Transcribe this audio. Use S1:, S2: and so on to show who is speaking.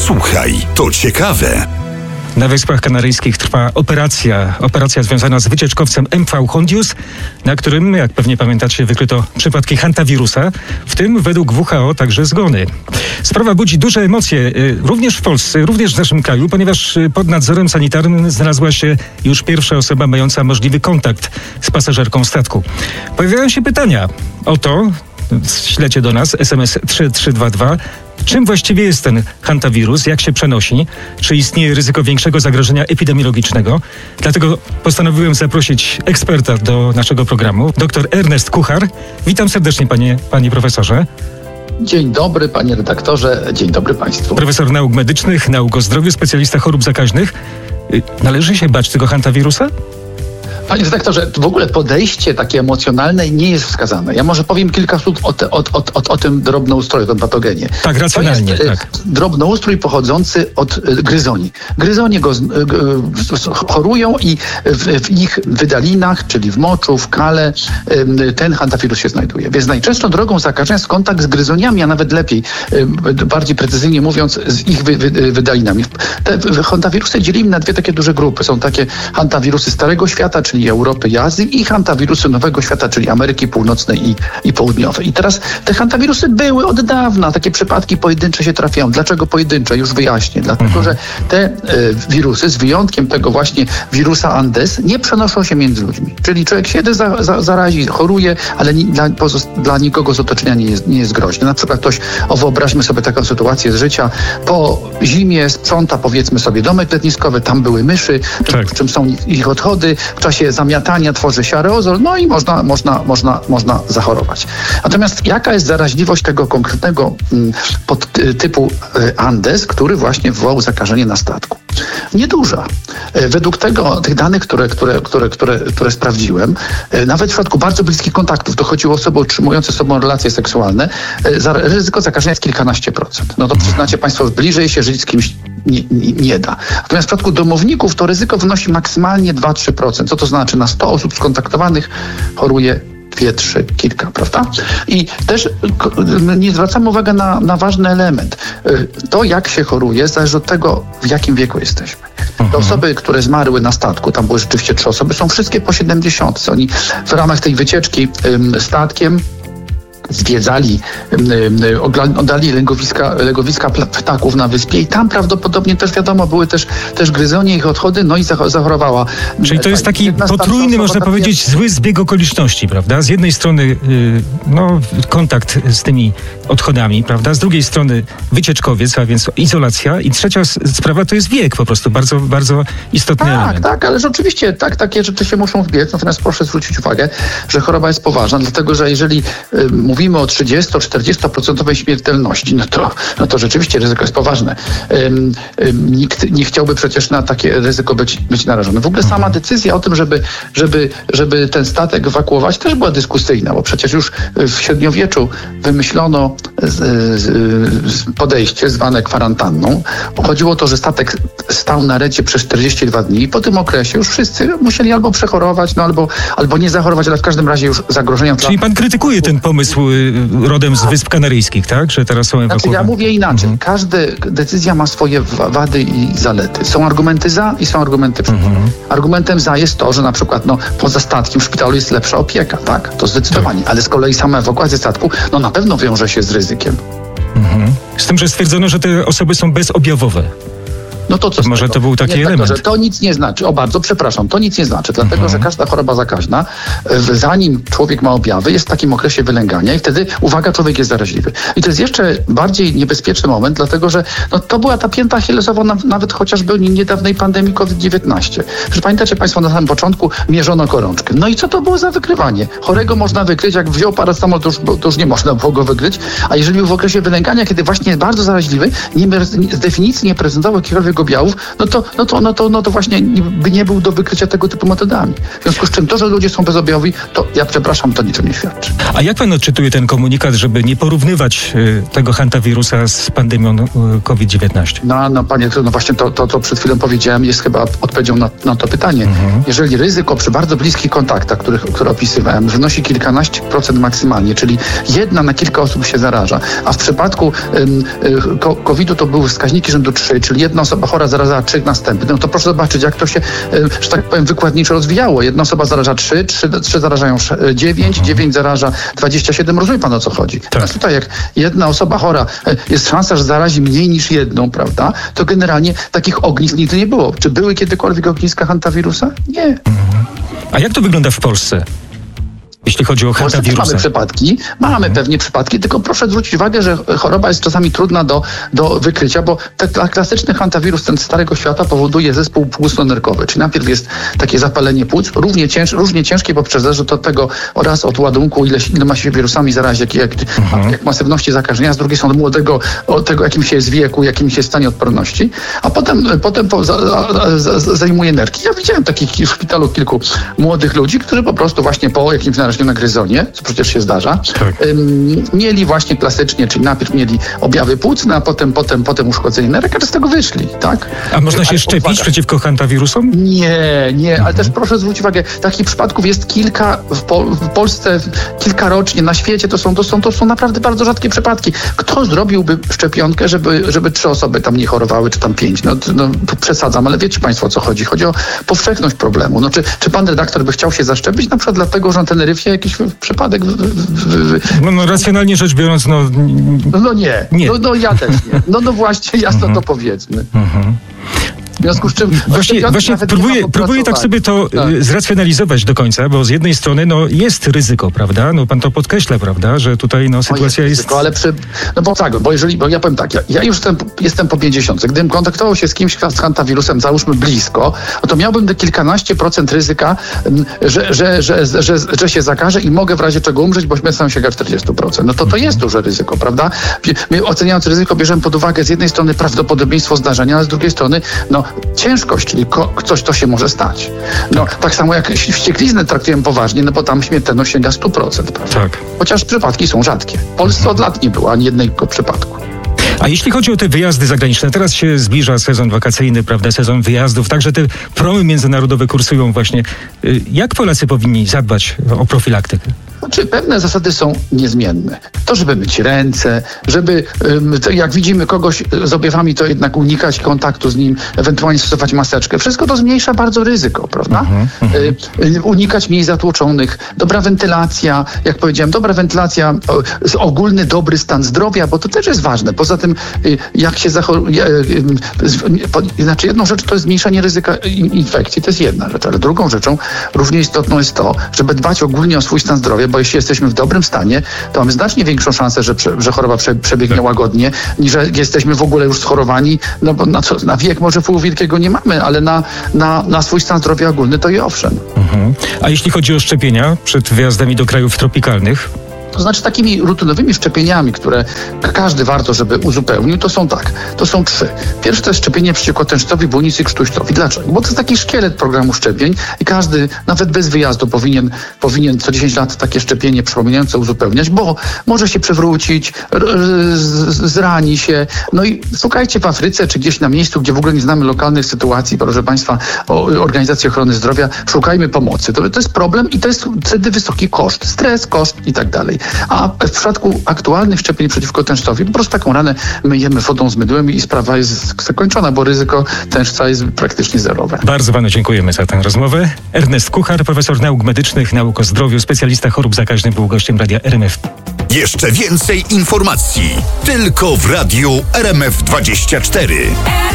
S1: Słuchaj, to ciekawe.
S2: Na Wyspach Kanaryjskich trwa operacja związana z wycieczkowcem MV Hondius, na którym, jak pewnie pamiętacie, wykryto przypadki hantawirusa, w tym według WHO także zgony. Sprawa budzi duże emocje, również w Polsce, również w naszym kraju, ponieważ pod nadzorem sanitarnym znalazła się już pierwsza osoba mająca możliwy kontakt z pasażerką statku. Pojawiają się pytania o to, śledźcie do nas, SMS 3322, czym właściwie jest ten hantawirus, jak się przenosi, czy istnieje ryzyko większego zagrożenia epidemiologicznego. Dlatego postanowiłem zaprosić eksperta do naszego programu, dr Ernest Kuchar. Witam serdecznie, panie profesorze.
S3: Dzień dobry, panie redaktorze, dzień dobry państwu.
S2: Profesor nauk medycznych, nauk o zdrowiu, specjalista chorób zakaźnych. Należy się bać tego hantawirusa?
S3: Panie redaktorze, w ogóle podejście takie emocjonalne nie jest wskazane. Ja może powiem kilka słów o tym drobnoustroju, tym patogenie.
S2: Tak, racjonalnie.
S3: To jest drobnoustrój pochodzący od gryzoni. Gryzonie chorują i w ich wydalinach, czyli w moczu, w kale, ten hantawirus się znajduje. Więc najczęstszą drogą zakażenia jest kontakt z gryzoniami, a nawet lepiej, bardziej precyzyjnie mówiąc, z ich wydalinami. Te hantawirusy dzielimy na dwie takie duże grupy. Są takie hantawirusy Starego Świata, czyli Europy i Azji, i hantawirusy Nowego Świata, czyli Ameryki Północnej i Południowej. I teraz te hantawirusy były od dawna, takie przypadki pojedyncze się trafiają. Dlaczego pojedyncze? Już wyjaśnię. Dlatego, że te wirusy, z wyjątkiem tego właśnie wirusa Andes, nie przenoszą się między ludźmi. Czyli człowiek się zarazi, choruje, ale dla nikogo z otoczenia nie jest groźny. Na przykład ktoś, wyobraźmy sobie taką sytuację z życia, po zimie sprząta, powiedzmy sobie, domek letniskowy, tam były myszy, czym są ich odchody, w czasie zamiatania tworzy się aerozol, no i można zachorować. Natomiast jaka jest zaraźliwość tego konkretnego podtypu Andes, który właśnie wywołał zakażenie na statku? Nieduża. Według tych danych, które sprawdziłem, nawet w przypadku bardzo bliskich kontaktów, to chodziło o osoby utrzymujące ze sobą relacje seksualne, ryzyko zakażenia jest kilkanaście procent. No to przyznacie państwo, bliżej się żyć z kimś nie da. Natomiast w przypadku domowników to ryzyko wynosi maksymalnie 2-3%. Co to znaczy? Na 100 osób skontaktowanych choruje 2, 3, kilka, prawda? I też nie zwracamy uwagi na ważny element. To, jak się choruje, zależy od tego, w jakim wieku jesteśmy. Te osoby, które zmarły na statku, tam były rzeczywiście 3 osoby, są wszystkie po 70. Oni w ramach tej wycieczki statkiem zwiedzali, oddali legowiska ptaków na wyspie i tam prawdopodobnie też wiadomo, były też gryzonie, ich odchody, no i zachorowała.
S2: Czyli to jest taki potrójny, można powiedzieć, zły zbieg okoliczności, prawda? Z jednej strony kontakt z tymi odchodami, prawda? Z drugiej strony wycieczkowiec, a więc izolacja i trzecia sprawa to jest wiek po prostu, bardzo, bardzo istotny element.
S3: Tak, ale rzeczywiście takie rzeczy się muszą zbiec, natomiast proszę zwrócić uwagę, że choroba jest poważna, dlatego że jeżeli mówimy o 30-40% śmiertelności, no to rzeczywiście ryzyko jest poważne. Nikt nie chciałby przecież na takie ryzyko być narażony. W ogóle sama decyzja o tym, żeby ten statek ewakuować, też była dyskusyjna, bo przecież już w średniowieczu wymyślono podejście zwane kwarantanną. Chodziło o to, że statek stał na recie przez 42 dni i po tym okresie już wszyscy musieli albo przechorować, albo nie zachorować, ale w każdym razie już zagrożenia.
S2: Czyli pan krytykuje ten pomysł rodem z Wysp Kanaryjskich, tak? Że teraz są ewakuowane.
S3: Ja mówię inaczej. Każda decyzja ma swoje wady i zalety. Są argumenty za i są argumenty przeciw. Argumentem za jest to, że na przykład poza statkiem w szpitalu jest lepsza opieka, tak? To zdecydowanie. Ale z kolei sama ewakuacja statku na pewno wiąże się z ryzykiem.
S2: Z tym, że stwierdzono, że te osoby są bezobjawowe.
S3: No to co
S2: może to był taki element.
S3: Że to nic nie znaczy. Bardzo przepraszam, to nic nie znaczy, dlatego że każda choroba zakaźna, zanim człowiek ma objawy, jest w takim okresie wylęgania i wtedy, uwaga, człowiek jest zaraźliwy. I to jest jeszcze bardziej niebezpieczny moment, dlatego że to była ta pięta achillesowa nawet chociażby niedawnej pandemii COVID-19. Przecież pamiętacie państwo, na samym początku mierzono gorączkę. No i co to było za wykrywanie? Chorego można wykryć, jak wziął paracetamol, to już nie można było go wykryć, a jeżeli był w okresie wylęgania, kiedy właśnie jest bardzo zaraźliwy, z definicji nie prezentował jakiegokolwiek białów, no to właśnie by nie był do wykrycia tego typu metodami. W związku z czym to, że ludzie są bezobjawowi, to ja przepraszam, to niczym nie świadczy.
S2: A jak pan odczytuje ten komunikat, żeby nie porównywać tego hantawirusa z pandemią COVID-19?
S3: No panie, no właśnie to, co przed chwilą powiedziałem, jest chyba odpowiedzią na to pytanie. Jeżeli ryzyko przy bardzo bliskich kontaktach, które opisywałem, wynosi kilkanaście procent maksymalnie, czyli 1 na kilka osób się zaraża, a w przypadku COVID-u to były wskaźniki rzędu 3, czyli 1 osoba chora zarażała 3 następnych, no to proszę zobaczyć, jak to się, że tak powiem, wykładniczo rozwijało. 1 osoba zaraża 3 zarażają 9, 9 zaraża 27. Rozumie pan, o co chodzi?
S2: Tak.
S3: Teraz tutaj jak 1 osoba chora, jest szansa, że zarazi mniej niż 1, prawda? To generalnie takich ognisk nigdy nie było. Czy były kiedykolwiek ogniska hantawirusa? Nie.
S2: A jak to wygląda w Polsce? Jeśli chodzi o hantawirusa.
S3: Mamy przypadki, pewnie przypadki, tylko proszę zwrócić uwagę, że choroba jest czasami trudna do wykrycia, bo ten klasyczny hantawirus, ten starego świata, powoduje zespół płucno-nerkowy, czyli najpierw jest takie zapalenie płuc, różnie ciężkie, bo zależy to od tego oraz od ładunku, iloma się wirusami zarazi, jak masywności zakażenia, z drugiej strony od tego, jakim się jest wieku, jakim się jest stanie odporności, a potem zajmuje nerki. Ja widziałem takich w szpitalu kilku młodych ludzi, którzy po prostu właśnie po jakimś narażeniu na gryzonie, co przecież się zdarza, mieli właśnie klasycznie, czyli najpierw mieli objawy płucne, a potem uszkodzenie nerek, a z tego wyszli, tak?
S2: A można się szczepić przeciwko hantawirusom?
S3: Nie, ale też proszę zwrócić uwagę, takich przypadków jest kilka w Polsce, kilka rocznie, na świecie to są naprawdę bardzo rzadkie przypadki. Kto zrobiłby szczepionkę, żeby 3 osoby tam nie chorowały, czy tam 5? No tu przesadzam, ale wiecie państwo, o co chodzi. Chodzi o powszechność problemu. No, czy pan redaktor by chciał się zaszczepić, na przykład dlatego, że na Teneryfie jakiś przypadek...
S2: No racjonalnie rzecz biorąc,
S3: no nie. No ja też nie. No właśnie, jasno to powiedzmy. W związku z czym...
S2: Właśnie próbuję tak sobie to zracjonalizować do końca, bo z jednej strony jest ryzyko, prawda? No pan to podkreśla, prawda? Że tutaj sytuacja jest...
S3: Ryzyko, ale bo ja powiem tak, ja już jestem po 50. Gdybym kontaktował się z kimś z hantawirusem, załóżmy blisko, to miałbym te kilkanaście procent ryzyka, że się zakażę i mogę w razie czego umrzeć, bo śmiertelność sięga 40%. No to jest duże ryzyko, prawda? My oceniając ryzyko bierzemy pod uwagę z jednej strony prawdopodobieństwo zdarzenia, a z drugiej strony ciężkość, czyli coś, co się może stać. Tak samo jak wściekliznę traktujemy poważnie, bo tam śmiertelność sięga 100%, prawda?
S2: Tak.
S3: Chociaż przypadki są rzadkie. W Polsce od lat nie było ani jednego przypadku.
S2: A jeśli chodzi o te wyjazdy zagraniczne, teraz się zbliża sezon wakacyjny, prawda, sezon wyjazdów, także te promy międzynarodowe kursują właśnie. Jak Polacy powinni zadbać o profilaktykę?
S3: Pewne zasady są niezmienne. To, żeby myć ręce, żeby jak widzimy kogoś z objawami, to jednak unikać kontaktu z nim, ewentualnie stosować maseczkę. Wszystko to zmniejsza bardzo ryzyko, prawda? Unikać miejsc zatłoczonych, dobra wentylacja, jak powiedziałem, ogólny dobry stan zdrowia, bo to też jest ważne. Poza tym, jak się jedną rzecz to jest zmniejszenie ryzyka infekcji, to jest jedna rzecz, ale drugą rzeczą równie istotną jest to, żeby dbać ogólnie o swój stan zdrowia, bo jeśli jesteśmy w dobrym stanie, to mamy znacznie większą szansę, że choroba przebiegnie łagodnie, niż że jesteśmy w ogóle już schorowani, bo na wiek może wpływu wielkiego nie mamy, ale na swój stan zdrowia ogólny to i owszem.
S2: A jeśli chodzi o szczepienia przed wyjazdami do krajów tropikalnych?
S3: To znaczy takimi rutynowymi szczepieniami, które każdy warto, żeby uzupełnił, to są 3. Pierwsze to jest szczepienie przeciwko tężcowi, błonicy i krztuścowi. Dlaczego? Bo to jest taki szkielet programu szczepień i każdy, nawet bez wyjazdu, powinien co 10 lat takie szczepienie przypominające uzupełniać, bo może się przewrócić, zrani się. No i szukajcie w Afryce, czy gdzieś na miejscu, gdzie w ogóle nie znamy lokalnych sytuacji, proszę państwa, Organizacji Ochrony Zdrowia, szukajmy pomocy. To jest problem i to jest wtedy wysoki koszt, stres, koszt i tak dalej. A w przypadku aktualnych szczepień przeciwko tężcowi po prostu taką ranę myjemy wodą z mydłem i sprawa jest zakończona, bo ryzyko tężca jest praktycznie zerowe.
S2: Bardzo panu dziękujemy za tę rozmowę. Ernest Kuchar, profesor nauk medycznych, nauk o zdrowiu, specjalista chorób zakaźnych, był gościem Radia RMF.
S1: Jeszcze więcej informacji tylko w Radiu RMF24.